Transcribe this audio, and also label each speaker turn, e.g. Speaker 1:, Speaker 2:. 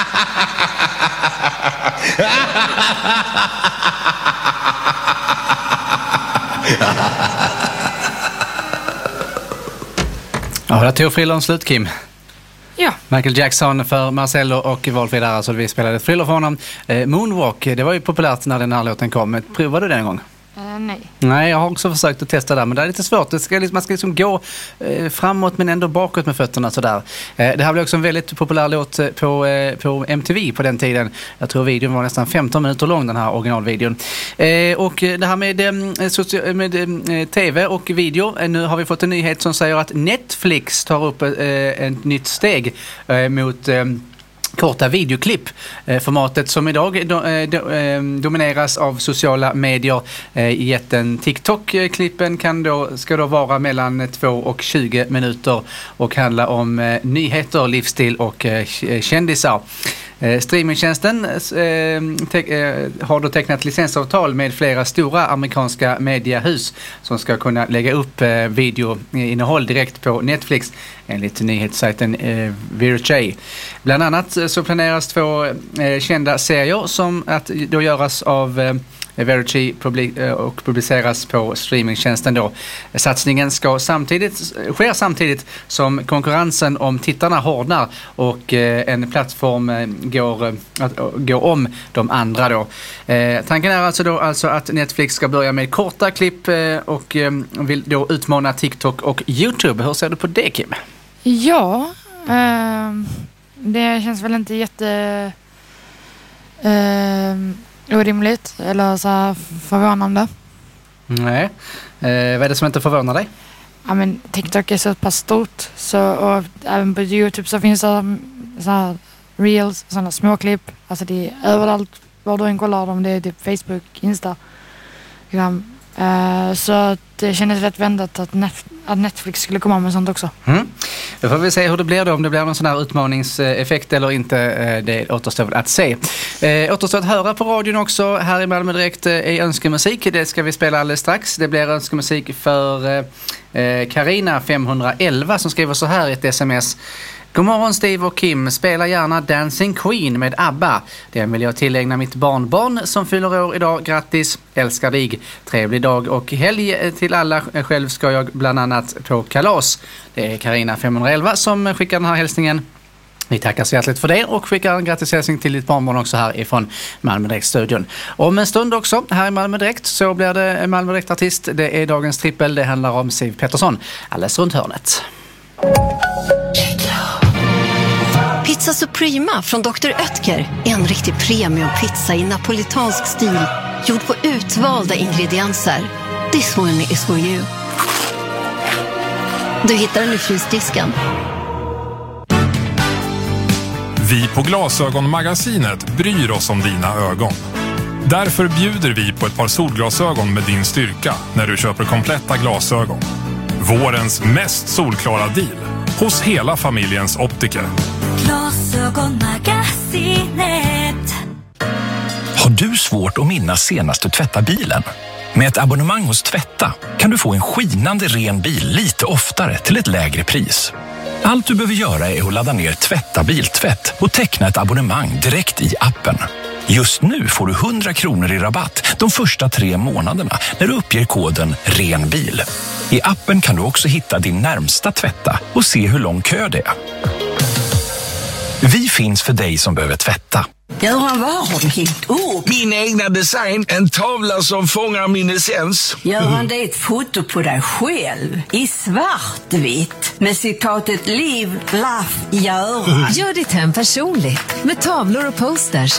Speaker 1: Ja, det tog thrillern slut, Kim.
Speaker 2: Ja.
Speaker 1: Michael Jackson för Marcello och Valfrid där, alltså vi spelade thriller för honom. Moonwalk, det var ju populärt när den här låten kom. Provade du den en gång? Nej, jag har också försökt att testa där, men det är lite svårt. Man ska liksom gå framåt men ändå bakåt med fötterna sådär. Det här blev också en väldigt populär låt på MTV på den tiden. Jag tror videon var nästan 15 minuter lång, den här originalvideon. Och det här med tv och video, nu har vi fått en nyhet som säger att Netflix tar upp ett nytt steg mot korta videoklipp. Formatet som idag domineras av sociala medier. Jätten TikTok-klippen ska då vara mellan 2 och 20 minuter och handla om nyheter, livsstil och kändisar. Streamingtjänsten har då tecknat licensavtal med flera stora amerikanska mediehus som ska kunna lägga upp videoinnehåll direkt på Netflix enligt nyhetssajten Verity. Bland annat så planeras 2 kända serier som att då göras av Verity och publiceras på streamingtjänsten då. Satsningen sker samtidigt som konkurrensen om tittarna hårdnar och en plattform går om de andra då. Tanken är alltså att Netflix ska börja med korta klipp och vill då utmana TikTok och YouTube. Hur ser du på det, Kim?
Speaker 2: Ja, det känns väl inte orimligt eller så här förvånande.
Speaker 1: Nej. Vad är det som inte förvånar dig?
Speaker 2: Ja, men TikTok är så pass stort och även på YouTube så finns det så här reels, sådana småklipp. Alltså det är överallt var du än kollar dem. Det är typ Facebook, Instagram. Så det kändes rätt väntat att Netflix skulle komma med sånt också.
Speaker 1: Då får vi se hur det blir då, om det blir någon sån här utmaningseffekt eller inte. Det återstår att se. Återstår att höra på radion också här i Malmö Direkt i önskemusik. Det ska vi spela alldeles strax. Det blir önskemusik för Carina 511 som skriver så här i ett sms. God morgon Steve och Kim, spela gärna Dancing Queen med ABBA. Den vill jag tillägna mitt barnbarn som fyller år idag. Grattis, älskar dig. Trevlig dag och helg till alla. Själv ska jag bland annat på kalas. Det är Carina 511 som skickar den här hälsningen. Vi tackar så hjärtligt för det och skickar en grattishälsning till ditt barnbarn också här ifrån Malmö Direkt-studion. Om en stund också här i Malmö Direkt så blir det Malmö Direkt-artist. Det är dagens trippel, det handlar om Siv Pettersson. Alldeles runt hörnet.
Speaker 3: Pizza Suprema från Dr. Oetker. En riktig premiumpizza i napolitansk stil. Gjord på utvalda ingredienser. This one is for you. Du hittar den i frysdisken.
Speaker 4: Vi på Glasögonmagasinet bryr oss om dina ögon. Därför bjuder vi på ett par solglasögon med din styrka när du köper kompletta glasögon. Vårens mest solklara deal hos hela familjens optiker.
Speaker 5: Glasögonmagasinet. Har du svårt att minnas senast du tvättade bilen? Med ett abonnemang hos Tvätta kan du få en skinande ren bil lite oftare till ett lägre pris. Allt du behöver göra är att ladda ner Tvätta biltvätt och teckna ett abonnemang direkt i appen. Just nu får du 100 kronor i rabatt de första 3 månaderna när du uppger koden RENBIL. I appen kan du också hitta din närmsta Tvätta och se hur lång kö det är. Vi finns för dig som behöver tvätta.
Speaker 6: Göran, vad har du hittat upp?
Speaker 7: Min egna design, en tavla som fångar min essens.
Speaker 6: Göran, det är ett foto på dig själv i svartvitt med citatet Liv, Laff, Göran.
Speaker 3: Gör ditt hem personligt med tavlor och posters